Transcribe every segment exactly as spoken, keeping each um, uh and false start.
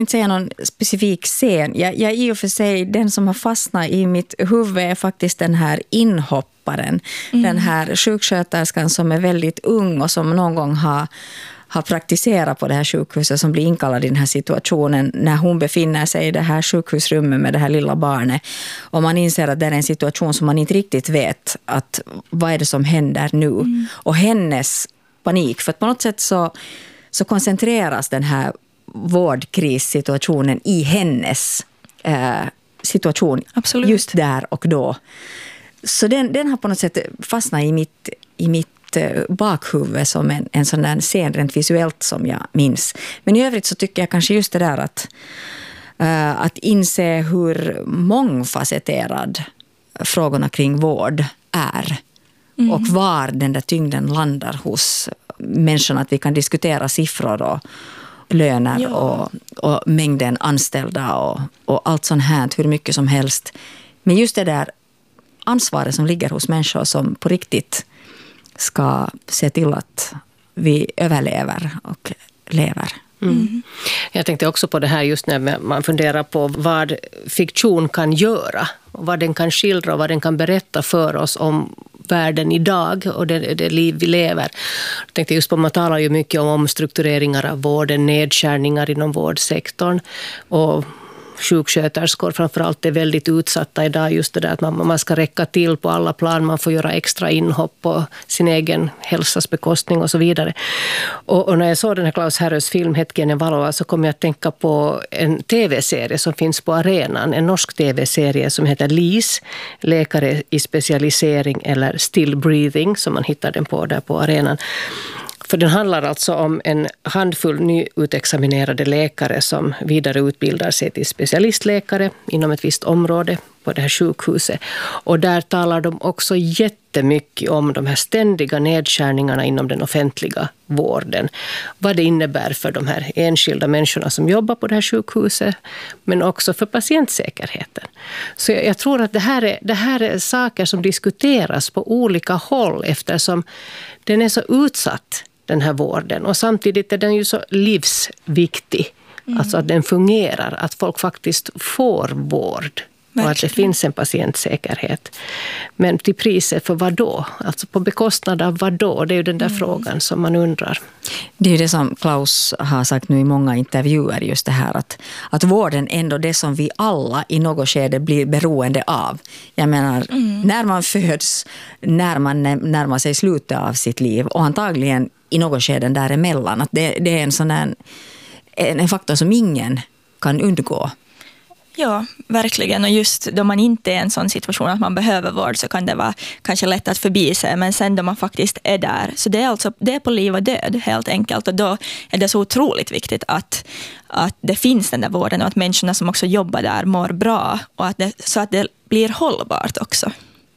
inte säga någon specifik scen. Jag, jag i och för sig, den som har fastnat i mitt huvud är faktiskt den här inhopparen. Mm. Den här sjuksköterskan som är väldigt ung och som någon gång har, har praktiserat på det här sjukhuset, som blir inkallad i den här situationen när hon befinner sig i det här sjukhusrummet med det här lilla barnet. Och man inser att det är en situation som man inte riktigt vet att vad är det som händer nu. Mm. Och hennes panik, för att på något sätt så, så koncentreras den här vårdkrissituationen i hennes eh, situation. Absolut. Just där och då. Så den, den har på något sätt fastnat i mitt, i mitt eh, bakhuvud som en, en sån där scen rent visuellt som jag minns. Men i övrigt så tycker jag kanske just det där att, eh, att inse hur mångfacetterad frågorna kring vård är. Mm. Och var den där tyngden landar hos människorna. Att vi kan diskutera siffror och löner ja. och, och mängden anställda och, och allt sånt här, hur mycket som helst. Men just det där ansvaret som ligger hos människor som på riktigt ska se till att vi överlever och lever. Mm. Mm. Jag tänkte också på det här just när man funderar på vad fiktion kan göra och vad den kan skildra och vad den kan berätta för oss om världen idag och det, det liv vi lever. Jag tänkte just på, man talar ju mycket om omstruktureringar av vården, nedskärningar inom vårdsektorn och sjuksköterskor framförallt är väldigt utsatta idag, just det där att man, man ska räcka till på alla plan, man får göra extra inhopp på sin egen hälsas bekostning och så vidare. Och, och när jag såg den här Klaus Härös film Hetken Valoa så kom jag att tänka på en tv-serie som finns på arenan, en norsk tv-serie som heter L I S, läkare i specialisering eller still breathing, som man hittar den på där på arenan. För den handlar alltså om en handfull nyutexaminerade läkare som vidareutbildar sig till specialistläkare inom ett visst område på det här sjukhuset. Och där talar de också jättemycket om de här ständiga nedskärningarna inom den offentliga vården. Vad det innebär för de här enskilda människorna som jobbar på det här sjukhuset, men också för patientsäkerheten. Så jag, jag tror att det här, är, det här är saker som diskuteras på olika håll eftersom den är så utsatt, den här vården. Och samtidigt är den ju så livsviktig. Mm. Alltså att den fungerar, att folk faktiskt får vård. Verkligen. Och att det finns en patientsäkerhet. Men till priset för vad då? Alltså på bekostnad av vad då? Det är ju den där mm. frågan som man undrar. Det är ju det som Klaus har sagt nu i många intervjuer, just det här att, att vården ändå det som vi alla i något skede blir beroende av. Jag menar, mm. när man föds, när man närmar sig slutet av sitt liv och antagligen i något skede däremellan. Att det, det är en sån där, en, en faktor som ingen kan undgå. Ja, verkligen. Och just då man inte är i en sån situation att man behöver vård så kan det vara kanske lätt att förbi sig. Men sen då man faktiskt är där. Så det är alltså det är på liv och död helt enkelt. Och då är det så otroligt viktigt att, att det finns den där vården och att människorna som också jobbar där mår bra. Och att det, så att det blir hållbart också.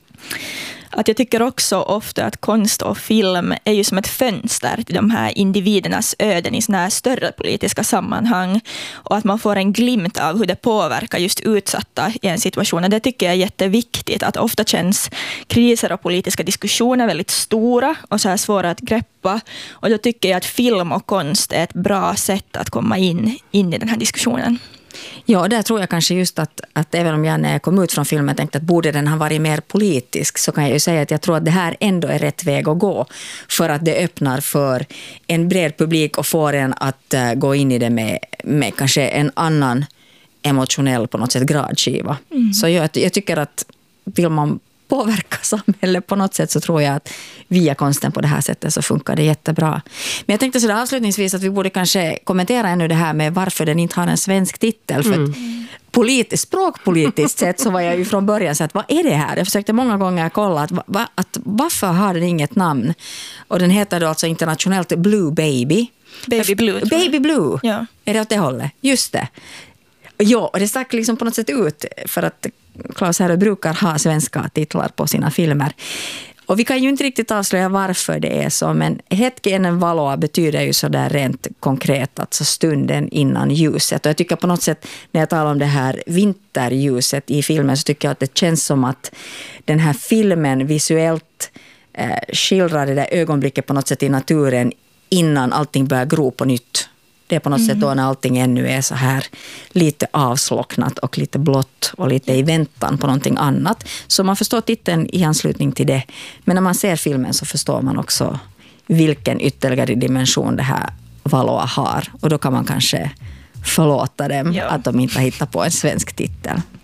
Att jag tycker också ofta att konst och film är ju som ett fönster till de här individernas öden i såna här större politiska sammanhang. Och att man får en glimt av hur det påverkar just utsatta i en situation. Och det tycker jag är jätteviktigt. Att ofta känns kriser och politiska diskussioner väldigt stora och så här svåra att greppa. Och då tycker jag att film och konst är ett bra sätt att komma in, in i den här diskussionen. Ja, där tror jag kanske just att, att även om jag när jag kom ut från filmen tänkte att borde den ha varit mer politisk, så kan jag ju säga att jag tror att det här ändå är rätt väg att gå för att det öppnar för en bred publik och får en att uh, gå in i det med, med kanske en annan emotionell på något sätt gradskiva. Mm. Så jag, jag tycker att vill man påverka samhället på något sätt så tror jag att via konsten på det här sättet så funkar det jättebra. Men jag tänkte sådär avslutningsvis att vi borde kanske kommentera ännu det här med varför den inte har en svensk titel. För mm. att polit, språkpolitiskt sett så var jag ju från början så att vad är det här? Jag försökte många gånger kolla att, va, att varför har den inget namn? Och den heter då alltså internationellt Blue Baby. Baby Blue. Baby Blue. Ja. Är det åt det hållet? Just det. Ja, och det stack liksom på något sätt ut för att Klaus Härö brukar ha svenska titlar på sina filmer. Och vi kan ju inte riktigt avslöja varför det är så, men Hetken Valoa betyder ju så där rent konkret, alltså stunden innan ljuset. Och jag tycker på något sätt, när jag talar om det här vinterljuset i filmen, så tycker jag att det känns som att den här filmen visuellt eh, skildrar det där ögonblicket på något sätt i naturen innan allting börjar gro på nytt Det är på något mm. sätt då när allting ännu är så här lite avslocknat och lite blått och lite i väntan på någonting annat. Så man förstår titeln i anslutning till det. Men när man ser filmen så förstår man också vilken ytterligare dimension det här Valoa har. Och då kan man kanske förlåta dem ja. att de inte hittar på en svensk titel.